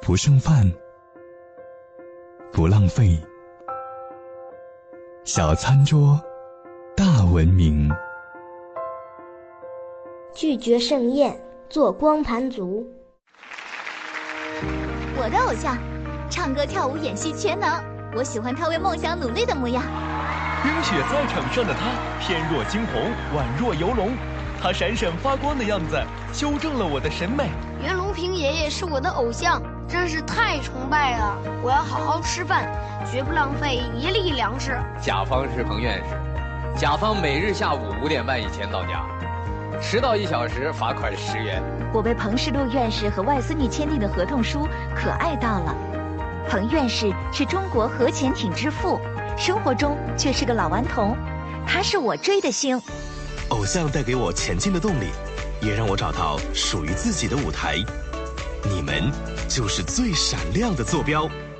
不剩饭，不浪费，小餐桌，大文明。 拒绝盛宴，做光盘族。 我的偶像，唱歌、跳舞、演戏全能。我喜欢他为梦想努力的模样。 冰雪在场上的他，翩若惊鸿，宛若游龙。他闪闪发光的样子，修正了我的审美。 袁隆平爷爷是我的偶像，真是太崇拜了。我要好好吃饭，绝不浪费一粒粮食。 甲方是彭院士，甲方每日下午5点半以前到家，迟到1小时罚款10元。 我被彭世禄院士和外孙女签订的合同书可爱到了。彭院士是中国核潜艇之父，生活中却是个老顽童。他是我追的星。 偶像带给我前进的动力，也让我找到属于自己的舞台。你们就是最闪亮的坐标。